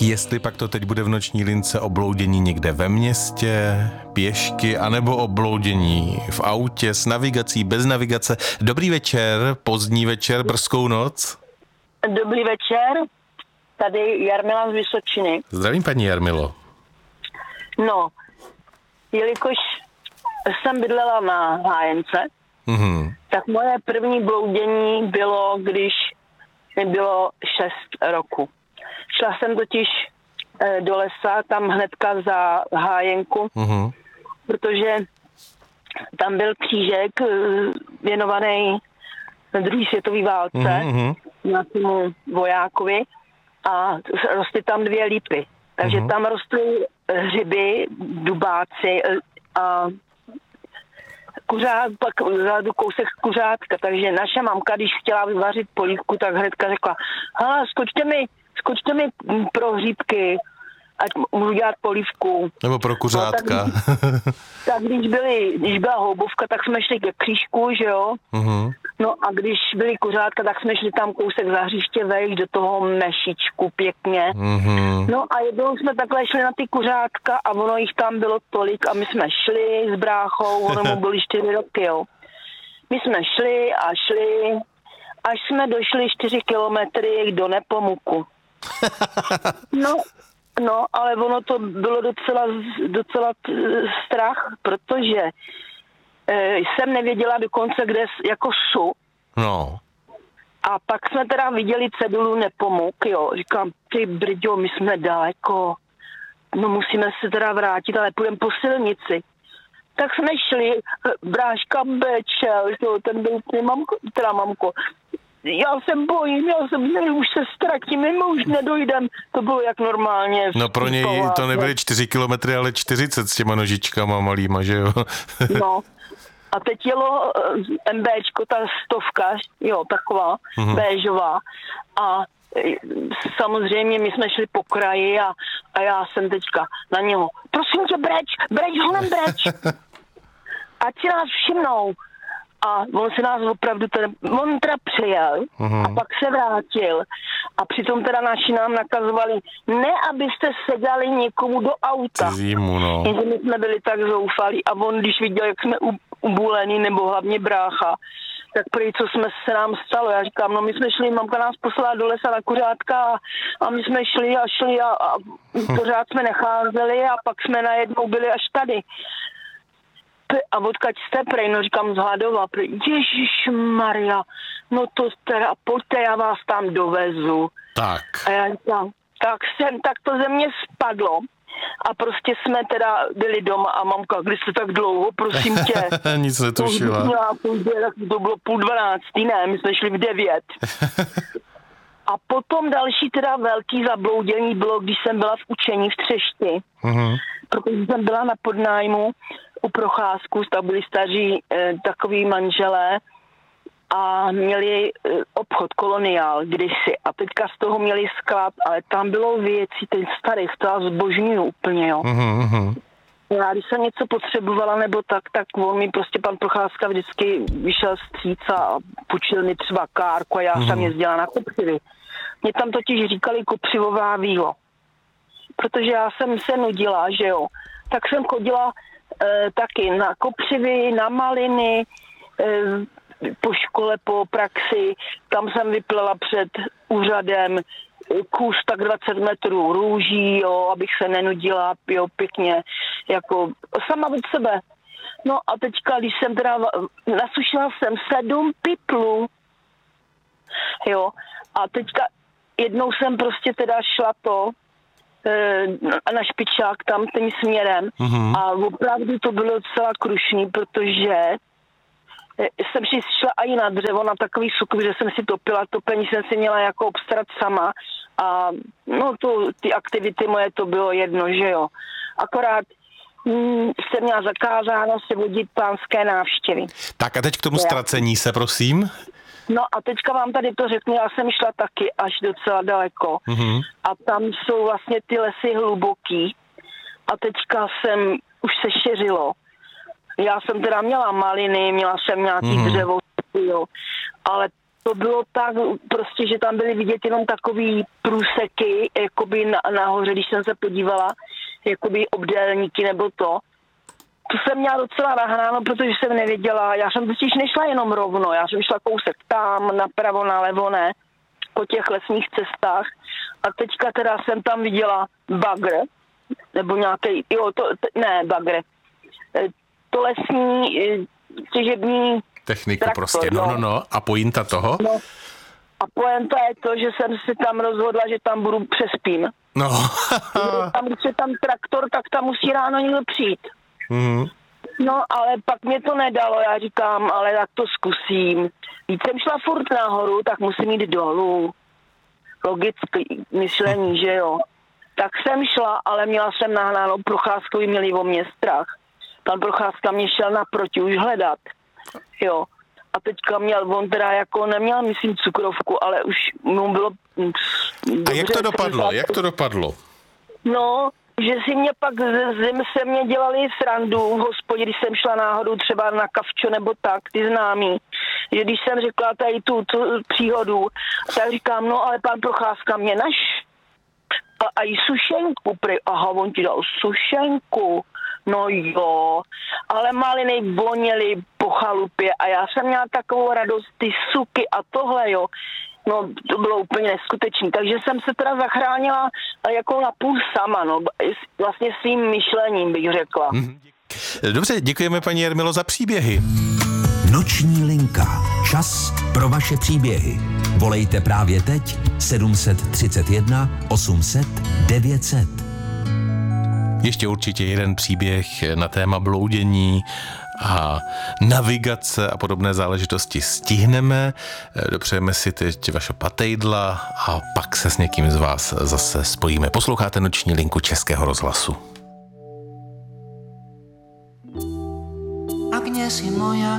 Tak jestli pak to teď bude v noční lince o bloudění někde ve městě, pěšky, anebo o bloudění v autě, s navigací, bez navigace. Dobrý večer, pozdní večer, brzkou noc. Dobrý večer, tady Jarmila z Vysočiny. Zdravím, paní Jarmilo. No, jelikož jsem bydlela na Hájence, tak moje první bloudění bylo, když mi bylo 6 roku. Šla jsem totiž do lesa, tam hnedka za Hájenku, protože tam byl křížek věnovaný druhé světové válce nějakému vojákovi a rostly tam 2 lípy. Takže tam rostly hřiby, dubáci a pak vzadu kousek kuřátka, takže naše mamka, když chtěla vyvařit polívku, tak hnedka řekla, skočte mi pro hříbky, ať můžu dělat polívku. Nebo pro kuřátka. No, tak když byla houbovka, tak jsme šli ke křížku, že jo? No a když byly kuřátka, tak jsme šli tam kousek za hřiště vejš do toho mešičku pěkně. No a jednou jsme takhle šli na ty kuřátka a ono jich tam bylo tolik a my jsme šli s bráchou, ono mu byly 4 roky, jo. My jsme šli a šli, až jsme došli 4 kilometry do Nepomuku. No, ale ono to bylo docela strach, protože jsem nevěděla dokonce, kde jako jsou. No. A pak jsme teda viděli cedulu Nepomuk, jo. Říkám, ty brďo, my jsme daleko. No musíme se teda vrátit, ale půjdeme po silnici. Tak jsme šli, bráška bečel, jo, ten byl mamko. Já se bojím, už se ztratím, my už nedojdem. To bylo jak normálně. No pro něj to nebyly 4 kilometry, ale 40 s těma nožičkama malýma, že jo? No. A teď jelo MBčko, ta 100, jo, taková, béžová. A samozřejmě my jsme šli po kraji a já jsem teďka na něho, prosím tě, breč, honem breč. Ať si nás všimnou. A on se nás opravdu, on teda přijel a pak se vrátil. A přitom teda naši nám nakazovali, ne abyste sedali někomu do auta. Zimu, no. Jenže my jsme byli tak zoufalí a on, když viděl, jak jsme ubulení, nebo hlavně brácha, tak prý, co se nám stalo. Já říkám, no my jsme šli, mamka nás poslala do lesa na kuřátka a my jsme šli a pořád jsme necházeli a pak jsme najednou byli až tady. A odkud jste prej, no říkám z Hladova, Ježišmarja, no to teda, pojďte, já vás tam dovezu. Tak. A já říkám, tak to ze mě spadlo a prostě jsme teda byli doma a mamka, když jste tak dlouho, prosím tě. Nic netušila. To bylo 11:30, ne, my jsme šli v 9. A potom další teda velký zabloudění bylo, když jsem byla v učení v Třešti, protože jsem byla na podnájmu u Procházku, tam byli staří takový manželé a měli obchod Koloniál kdysi a teďka z toho měli sklad, ale tam bylo věcí, ten starých, to já zbožňuju úplně, jo. Já když jsem něco potřebovala nebo tak on mi prostě pan Procházka vždycky vyšel vstříc a půjčil mi třeba kárku a já jsem jezdila na kopřivy. Mě tam totiž říkali kopřivová vílo, protože já jsem se nudila, že jo. Tak jsem chodila taky na kopřivy, na maliny, po škole, po praxi, tam jsem vyplela před úřadem kus tak 20 metrů růží, jo, abych se nenudila, jo, pěkně, jako sama od sebe. No a teďka, když jsem teda, nasušila jsem 7 piplů, jo, a teďka jednou jsem prostě teda šla na špičák tam tím směrem a opravdu to bylo docela krušný, protože jsem si šla i na dřevo, na takový sukv, že jsem si topila, topení jsem si měla jako obstarat sama a no ty aktivity moje to bylo jedno, že jo. Akorát jsem měla zakázáno se vodit pánské návštěvy. Tak a teď k tomu ztracení se, prosím. No a teďka vám tady to řeknu, já jsem šla taky až docela daleko a tam jsou vlastně ty lesy hluboký a teďka už se šeřilo. Já jsem teda měla maliny, měla jsem nějaký dřevo, jo, ale to bylo tak prostě, že tam byly vidět jenom takový průseky, jakoby nahoře, když jsem se podívala, jakoby obdélníky nebo to. To jsem měla docela nahráno, protože jsem nevěděla, já jsem totiž nešla jenom rovno, já jsem šla kousek tam, napravo, nalevo, ne, po těch lesních cestách a teďka teda jsem tam viděla bagr, nebo nějaký, bagr, to lesní těžební technika traktor, prostě, no. A pointa toho? No. A pointa je to, že jsem si tam rozhodla, že tam budu přespím. No. Když je tam traktor, tak tam musí ráno někdo přijít. Mm. No, ale pak mě to nedalo, já říkám, ale tak to zkusím. Víc jsem šla furt nahoru, tak musím jít dolů. Logické myšlení, že jo. Tak jsem šla, ale měla jsem nahnáno, Procházkovi měli o mě strach. Pan Procházka mě šel naproti už hledat, jo. A teďka on teda jako neměl, myslím, cukrovku, ale už mu bylo... A jak to dopadlo? No, že si mě pak se mě dělali srandu v hospodě, když jsem šla náhodou třeba na kavčo nebo tak, ty známí, že když jsem řekla tady tu příhodu, tak říkám, no ale pan Procházka mě a i sušenku, aha, on ti dal sušenku, no jo, ale maliny voněly po chalupě a já jsem měla takovou radost, ty suky a tohle, jo. No, to bylo úplně neskutečný, takže jsem se teda zachránila jako napůl sama, no, vlastně svým myšlením bych řekla. Dobře, děkujeme paní Jarmilo za příběhy. Noční linka. Čas pro vaše příběhy. Volejte právě teď 731 800 900. Ještě určitě jeden příběh na téma bloudění a navigace a podobné záležitosti stihneme. Dopřejeme si teď vaše patejdla a pak se s někým z vás zase spojíme. Posloucháte Noční linku Českého rozhlasu. Agnes je moja